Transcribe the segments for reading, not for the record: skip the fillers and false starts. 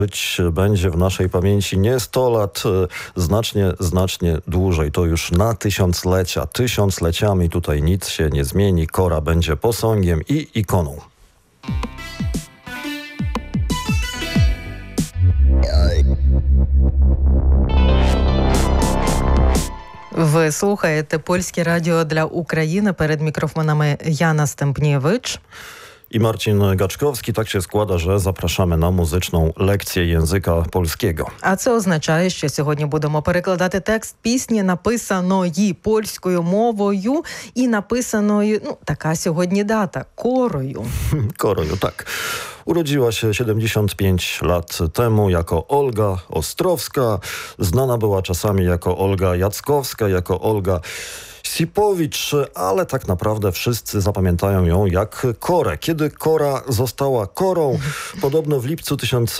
Być będzie w naszej pamięci nie 100 lat, znacznie dłużej. To już na tysiąclecia. Tysiącleciami tutaj nic się nie zmieni. Kora będzie posągiem i ikoną. Ви слухаєте Польське радіо для України. Перед мікрофонами Jana Stępniewicz i Marcin Gaczkowski. Tak się składa, że zapraszamy na muzyczną lekcję języka polskiego. А це означає, що сьогодні будемо перекладати текст пісні, написаної польською мовою і написаної, така сьогодні дата, Корою. Korою, tak. Urodziła się 75 lat temu jako Olga Ostrowska. Znana była czasami jako Olga Jackowska, jako Olga Sipowicz, ale tak naprawdę wszyscy zapamiętają ją jak Korę. Kiedy Kora została Korą? Podobno w lipcu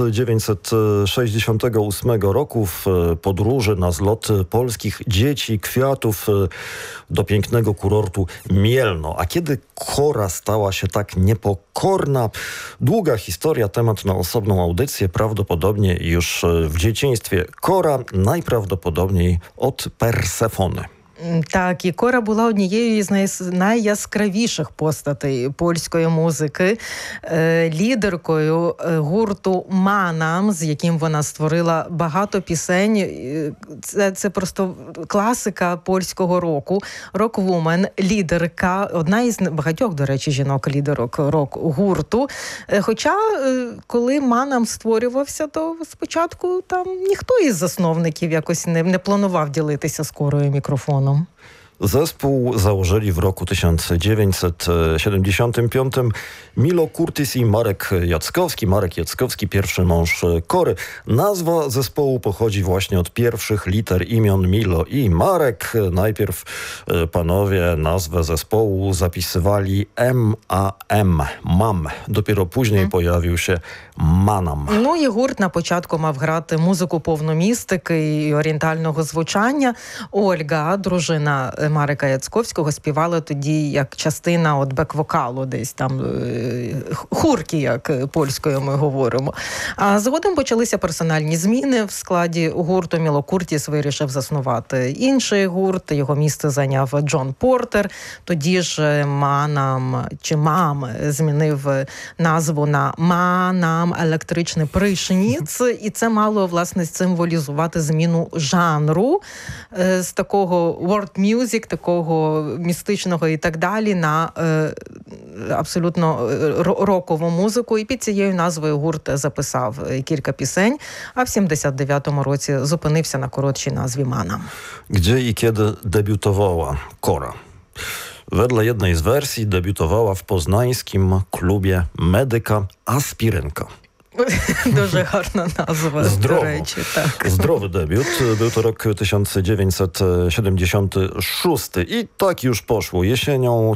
1968 roku w podróży na zlot polskich dzieci kwiatów do pięknego kurortu Mielno. A kiedy Kora stała się tak niepokorna? Długa historia, temat na osobną audycję, prawdopodobnie już w dzieciństwie. Kora najprawdopodobniej od Persefony. Так, і Кора була однією з найяскравіших постатей польської музики, лідеркою гурту «Манам», з яким вона створила багато пісень. Це просто класика польського року. Рок-вумен, лідерка, одна із багатьох, до речі, жінок-лідерок рок-гурту. Хоча, коли «Манам» створювався, то спочатку там ніхто із засновників якось не планував ділитися з Корою мікрофоном. Zespół założyli w roku 1975 Milo Kurtis i Marek Jackowski. Marek Jackowski, pierwszy mąż Kory. Nazwa zespołu pochodzi właśnie od pierwszych liter imion Milo i Marek. Najpierw panowie nazwę zespołu zapisywali M-A-M, MAM. Dopiero później pojawił się Manam. І гурт на початку мав грати музику повномістики і орієнтального звучання. Ольга, дружина Марека Яцковського, співала тоді як частина бек-вокалу, десь там хурки, як польською ми говоримо. А згодом почалися персональні зміни в складі гурту. Міло Куртіс вирішив заснувати інший гурт, його місце зайняв Джон Портер. Тоді ж Манам чи Мам змінив назву на Манам електричний пришніц, і це мало, власне, символізувати зміну жанру з такого world music, такого містичного і так далі, на абсолютно рокову музику. І під цією назвою гурт записав кілька пісень, а в 79-му році зупинився на коротшій назві «Манам». Gdzie i kiedy debiutowała Kora? Wedle jednej z wersji debiutowała w poznańskim klubie Medyka Aspirynka. Дуже гарна назва, до речі. Так. Zdrowy debiut. Był to rok 1976 i tak już poszło. Jesienią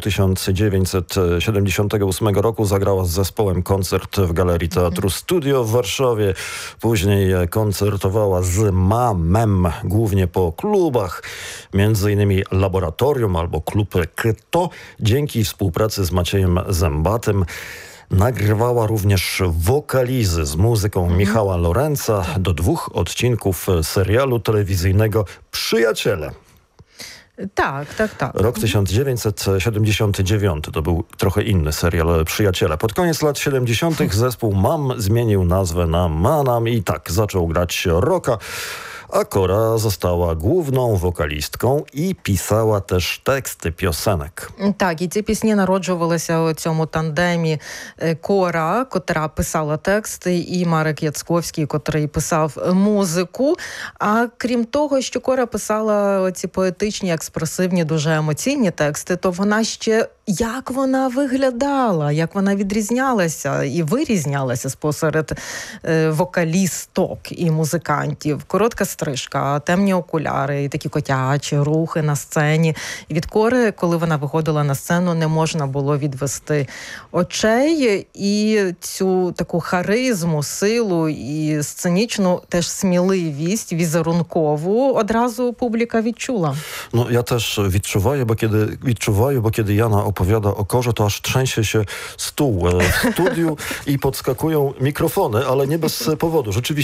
1978 roku zagrała z zespołem koncert w Galerii Teatru Studio w Warszawie. Później koncertowała z Mamem, głównie po klubach, między innymi Laboratorium albo klub Kryto. Dzięki współpracy z Maciejem Zębatym nagrywała również wokalizy z muzyką Michała Lorenza do 2 odcinków serialu telewizyjnego Przyjaciele. Tak. Rok 1979 to był trochę inny serial Przyjaciele. Pod koniec lat 70. zespół Mam zmienił nazwę na Manam i tak zaczął grać rocka. A Kora została główną wokalistką і писала теж тексти пісенек. Так, і ці пісні народжувалися у цьому тандемі Кора, котра писала тексти, і Марек Яцковський, котрий писав музику. А крім того, що Кора писала ці поетичні, експресивні, дуже емоційні тексти, то вона ще як вона виглядала, як вона відрізнялася і вирізнялася спосеред вокалісток і музикантів. Коротка стрижка, темні окуляри, і такі котячі рухи на сцені. І від Кори, коли вона виходила на сцену, не можна було відвести очей. І цю таку харизму, силу і сценічну теж сміливість візерункову одразу публіка відчула. No ja też відчуваю, бо kiedy Jana opowiada o Korze, to aż trzęsie się stół w studiu i podskakują mikrofony, ale nie bez powodu. Rzeczywiście